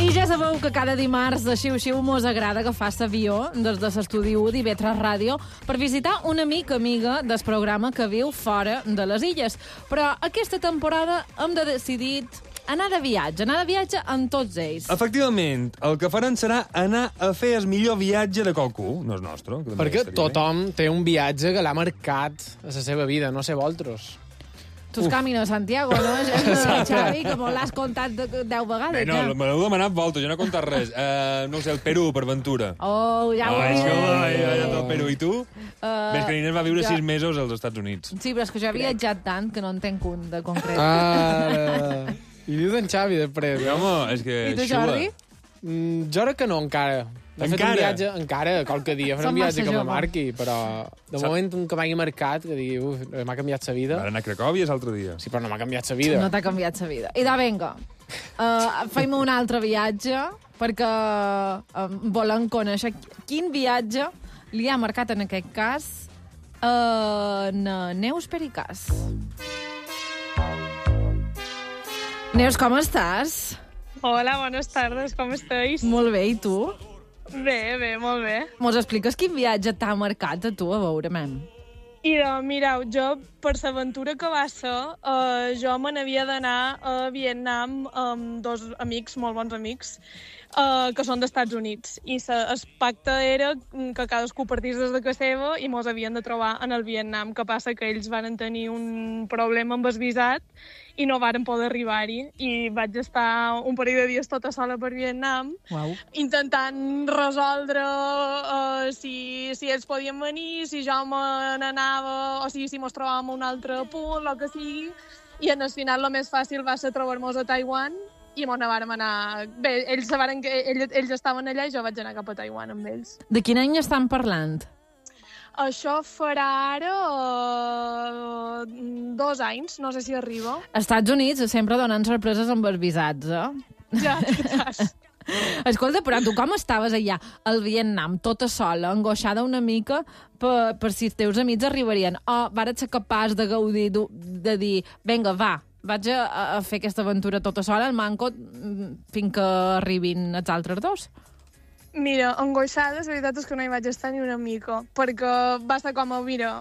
I ja sabeu que cada dimarts de Xiu-Xiu mos agrada agafar l'avió des de l'estudi 1 d'IV3 Ràdio per visitar un amic amiga del programa que viu fora de les illes. Però aquesta temporada hem decidit anar de viatge amb tots ells. Efectivament, el que faran serà anar a fer el millor viatge de qualcú, no és nostre. Perquè tothom té un viatge que l'ha marcat a la seva vida, no sé vosaltres. Tus caminos a Santiago, no? Xavi, que me l'has contat 10 vegades. Bé, no, me l'heu demanat volta, jo no he contat res. No ho sé, el Perú, per ventura. Oh, ja ho he dit. El Perú. I tu? Més que Inés va viure 6 mesos als Estats Units. Sí, però és que jo he viatjat tant que no entenc un de concret. I dius en Xavi, després. Home, és que... I tu, Jordi? Jo crec que no, encara. He fet un viatge, encara, qualque dia, faré un viatge que me marqui, però de moment un que m'hagi marcat, que digui, m'ha canviat la vida. Va anar a Cracòvia l'altre dia. Sí, però no m'ha canviat la vida. No t'ha canviat la vida. I vinga, fem un altre viatge, perquè volem conèixer quin viatge li ha marcat, en aquest cas, Neus Pericàs. Neus, com estàs? Hola, buenas tardes, ¿cómo estáis? Molt bé, i tu? Bé, molt bé. Mos expliques quin viatge t'ha marcat a tu, a veure, mem? I mireu, jo, per l'aventura que va ser, jo me n'havia d'anar a Vietnam amb dos amics, molt bons amics, que són d'Estats Units. I el pacte era que cadascú partís des de casa seva i mos havien de trobar en el Vietnam. Que passa que ells van tenir un problema amb el visat i no varen poder arribar-hi. I vaig estar un parell de dies tota sola per Vietnam, intentant resoldre si ells podien venir, si jo me n'anava, o sigui, si mos trobàvem a un altre punt, el que sigui. I al final el més fàcil va ser trobar-nos a Taiwan i mos n'anàvem anar... Bé, ells estaven allà i jo vaig anar cap a Taiwan amb ells. De quin any estan parlant? Això farà ara 2 anys, no sé si arriba. Estats Units sempre donen sorpreses amb els visats, Ja, saps. Escolta, però tu com estaves allà, al Vietnam, tota sola, angoixada una mica per si els teus amics arribarien? O vares ser capaç de gaudir, de dir, vinga, va, vaig a fer aquesta aventura tota sola, al manco, fins que arribin els altres dos? Mira, angoixada, la veritat és que no hi vaig estar ni una mica, perquè va ser com,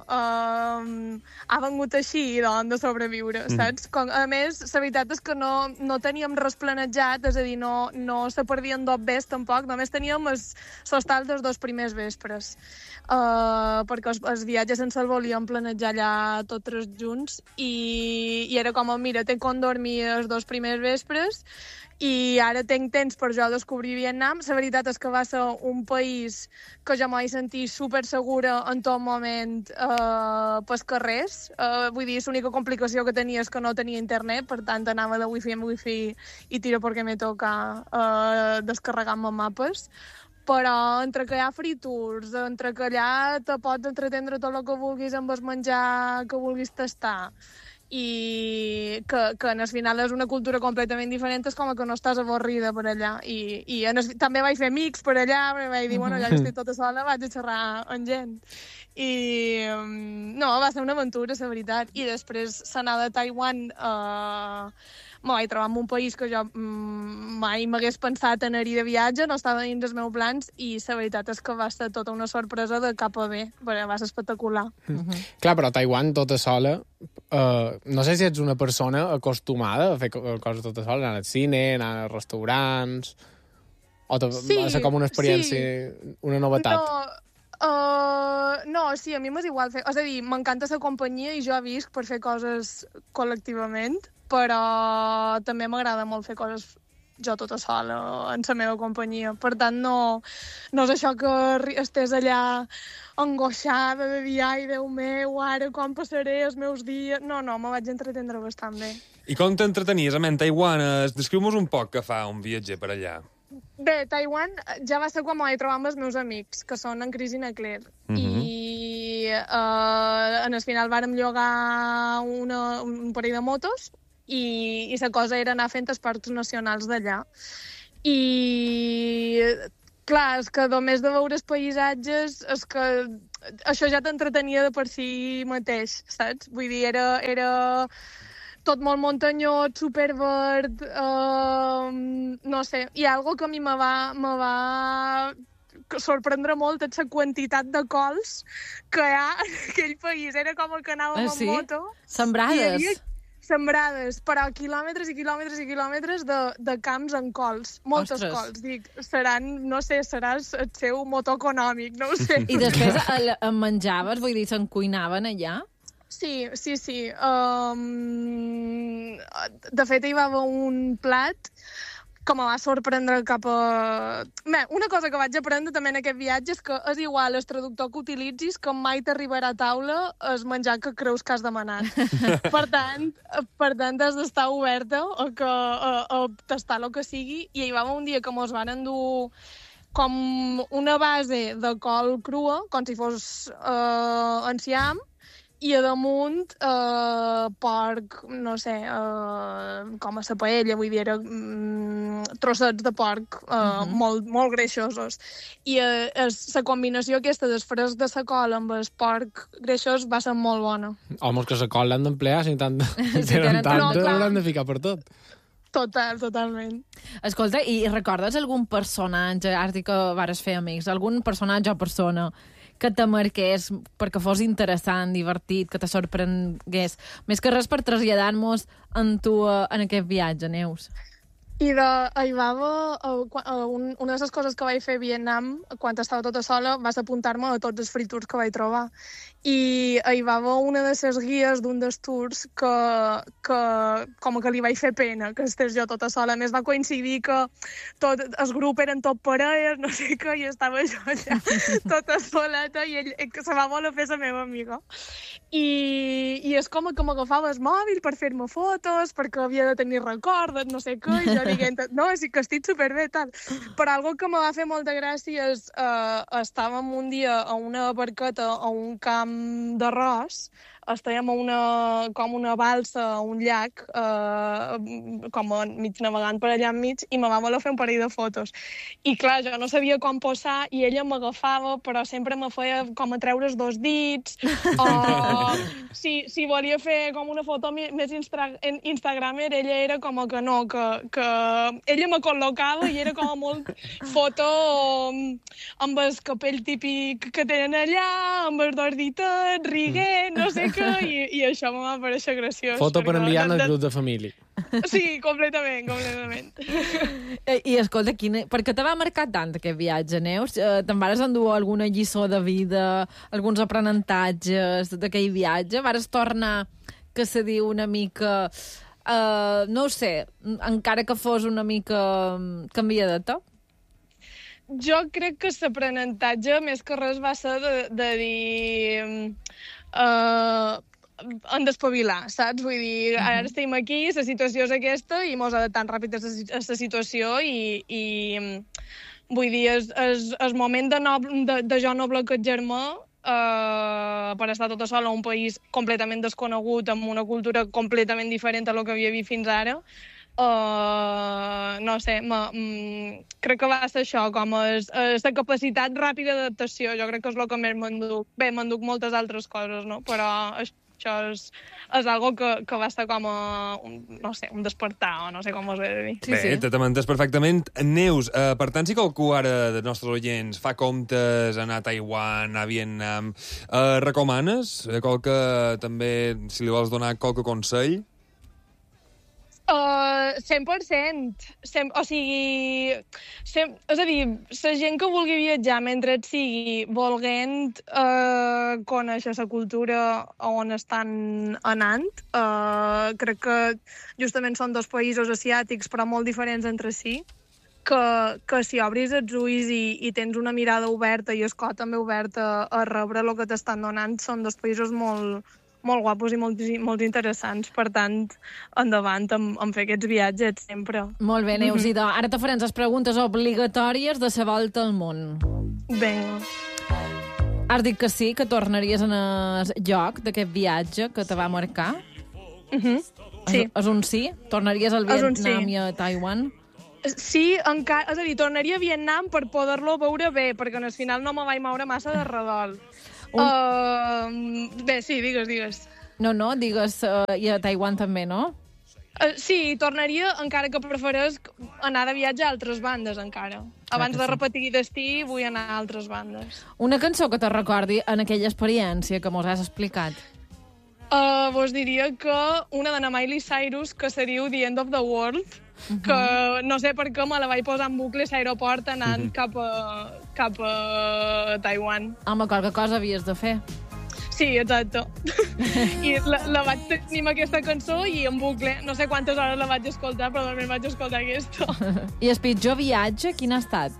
ha vengut així, doncs, de sobreviure, saps? A més, la veritat és que no teníem res planejat, és a dir, no se perdien 2 vés, tampoc, només teníem l'hostal dels 2 primers vespres, perquè els viatges sense el volíem planejar allà tots 3 junts, i era com, tinc on dormir els 2 primers vespres, i ara tinc temps per jo descobrir Vietnam. La veritat és que va ser un país que jo m'he sentit super segura en tot moment pels carrers. Vull dir, l'única complicació que tenia és que no tenia internet, per tant anava de wifi en wifi i tiro perquè me toca descarregant-me mapes. Però entre que hi ha free tours, entre que allà te pots entretendre tot el que vulguis amb el menjar que vulguis tastar, i que al final és una cultura completament diferent, és com que no estàs avorrida per allà. I també vaig fer amics per allà, perquè vaig dir, ja que estic tota sola, vaig a xerrar amb gent. I no, va ser una aventura, la veritat. I després l'anada a Taiwan, me vaig trobar en un país que jo mai m'hagués pensat anar-hi de viatge, no estava dins dels meus plans, i la veritat és que va ser tota una sorpresa de cap a bé, perquè va ser espectacular. Clar, però a Taiwan tota sola, no sé si ets una persona acostumada a fer coses tota sola, anar al cine, anar als restaurants, o va ser com una experiència, una novetat. No, sí, a mi m'és igual fer... És a dir, m'encanta la companyia i jo visc per fer coses col·lectivament, però també m'agrada molt fer coses jo tota sola en la meva companyia. Per tant, no és això que estés allà angoixada de dir, ai, Déu meu, ara com passaré els meus dies... No, me vaig entretendre bastant bé. I com t'entretenies, a Taiwan? Descriu-nos un poc què fa un viatger per allà. Bé, Taiwan ja va ser quan m'ho vaig trobar amb els meus amics, que són en Chris i en Claire. I en el final vàrem llogar un parell de motos i la cosa era anar fent els parcs nacionals d'allà. I clar, és que només de veure els paisatges, és que això ja t'entretenia de per si mateix, saps? Vull dir, era tot molt muntanyós, superverd, no sé, hi ha algo que a mi me va sorprendre molt és la quantitat de cols que hi ha en aquell país. Era com el que anàvem en moto. Sembrades. Sembrades, però quilòmetres i quilòmetres i quilòmetres de camps en cols. Moltes cols. Dic, seràs el seu motor econòmic, no ho sé. I després en menjaves? Vull dir, se'n cuinaven allà? Sí. De fet, hi va haver un plat que me va sorprendre cap a... Bé, una cosa que vaig aprendre també en aquest viatge és que és igual el traductor que utilitzis, que mai t'arribarà a taula el menjar que creus que has demanat. Per tant has d'estar oberta a tastar el que sigui. I hi va haver un dia que mos van endur com una base de col crua, com si fos enciam, i a damunt porc, no sé, com a la paella, vull dir, trossets de porc molt, molt greixosos. I la combinació aquesta del fresc de la col amb el porc greixós va ser molt bona. Home, que la col l'han d'emplear, si tant l'han de ficar per tot. Totalment. Escolta, i recordes algun personatge, has dit que vares fer amics, algun personatge o persona que te marqués perquè fos interessant, divertit, que te sorprengués? Més que res per traslladar-nos en aquest viatge, Neus. I hi va haver una de les coses que vaig fer a Vietnam, quan estava tota sola, va ser apuntar-me a tots els free tours que vaig trobar. I hi va haver una de les guies d'un dels tours que com que li vaig fer pena que estés jo tota sola. A més, va coincidir que tot el grup eren tot parelles, no sé què, i estava jo allà tota soleta, i ell se va voler fer la meva amiga. I és com que m'agafava el mòbil per fer-me fotos, perquè havia de tenir recordes, no sé què, i jo dient, no, sí que estic superbé, tal. Però algo que me va fer molta gràcia és estàvem un dia a una barqueta a un camp d'arròs, estàvem com una balsa a un llac, com mig navegant per allà enmig, i me va voler fer un parell de fotos. I clar, jo no sabia com posar, i ella m'agafava, però sempre me feia com a treure els dos dits, o si volia fer com una foto més instagramer, ella era com que no, que ella me col·locava i era com molt foto amb el capell típic que tenen allà, amb els dos ditets, riguent, no sé què, i això em va pareixer graciós. Foto per enviar al grup de família. Sí, completament. I escolta, per què te va marcar tant aquest viatge, Neus? Te'n vares endur alguna lliçó de vida, alguns aprenentatges d'aquell viatge? Vares tornar, que se diu una mica... no ho sé, encara que fos una mica canviadeta? Jo crec que l'aprenentatge, més que res, va ser de dir... han d'espavilar, saps? Vull dir, ara estem aquí, la situació és aquesta i mos adaptem ràpid a la situació i vull dir, el moment de jo no bloquejar-me per estar tota sola a un país completament desconegut, amb una cultura completament diferent a lo que havia vist fins ara, no sé, crec que va ser això, com la capacitat ràpida d'adaptació. Jo crec que és el que més m'enduc. Bé, m'enduc moltes altres coses, no? Però això és algo que va ser com no sé, un despertar, o no sé com us he de dir. Bé, te m'entens perfectament. Neus, per tant, si qualcú ara dels nostres oients fa comptes anar a Taiwan, a Vietnam, recomanes qualque, també, si li vols donar qualque consell? 100%. O sigui, és a dir, la gent que vulgui viatjar mentre et sigui volent conèixer la cultura on estan anant, crec que justament són dos països asiàtics però molt diferents entre si, que si obris els ulls i tens una mirada oberta i el cor també obert a rebre el que t'estan donant, són dos països molt guapos i molt interessants. Per tant, endavant en fer aquests viatges sempre. Molt bé, Neus. I ara te farem les preguntes obligatòries de la volta al món. Vinga. Has dit que sí, que tornaries en el lloc d'aquest viatge que te va marcar? Sí. És un sí? Tornaries al Vietnam i a Taiwan? Sí, encara, és a dir, tornaria a Vietnam per poder-lo veure bé, perquè al final no me vaig moure massa de redol. Bé, sí, digues. No, digues, i a Taiwan també, no? Sí, tornaria, encara que prefereix anar de viatge a altres bandes, encara. Abans de repetir destí, vull anar a altres bandes. Una cançó que te recordi en aquella experiència que mos has explicat. Vos diria que una de Miley Cyrus, que seria The End of the World, que no sé per què me la vaig posar en bucle a l'aeroport anant cap a Taiwan. Home, qualque cosa havies de fer. Sí, exacte. I la vaig tenir amb aquesta cançó i en bucle. No sé quantes hores la vaig escoltar, però normalment vaig escoltar aquesta. I el pitjor viatge, quin ha estat?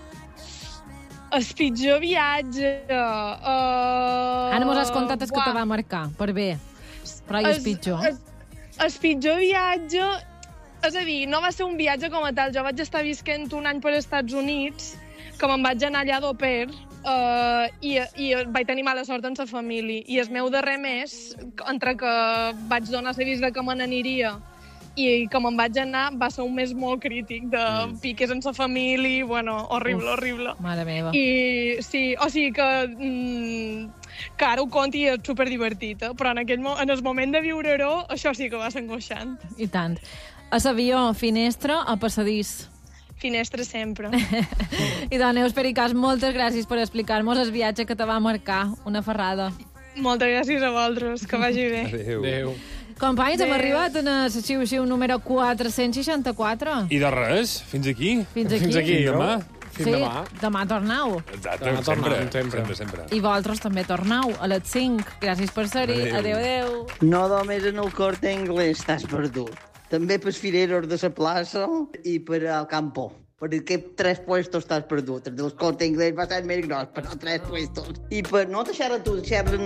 El pitjor viatge... Ara mos has contat el que te va marcar, per bé. Però i el pitjor? El pitjor viatge... És a dir, no va ser un viatge com a tal. Jo vaig estar visquent un any per Estats Units, que me'n vaig anar allà d'au pair, i vaig tenir mala sort amb la família. I el meu darrer mes, entre que vaig donar l'avís de que me n'aniria i que me'n vaig anar, va ser un mes molt crític, de piques amb la família, bueno, horrible, horrible. Mare meva. I sí, o sigui que ara ho conti i és superdivertit, però en el moment de viure-ho, això sí que va ser angoixant. I tant. A l'avió, finestra o passadís? Finestra sempre. I doncs, Neus Pericàs, moltes gràcies per explicar-nos el viatge que te va marcar. Una ferrada. Moltes gràcies a vosaltres, que vagi bé. Adéu. Companys, hem arribat a la secció número 464. I de res, fins aquí. Fins aquí. Fins aquí, Fins demà. Fins demà. Demà tornau. Exacte, Demà tornem, sempre. I vosaltres també tornau a les 5. Gràcies per ser-hi. Adéu. No només en el Corte Inglés estàs perdut. També per fireros de la plaça i per al campo. Per aquests 3 puestos estàs perdut. El del Corte Inglés va ser més gros, però 3 puestos. I per no deixar a tu, deixar-les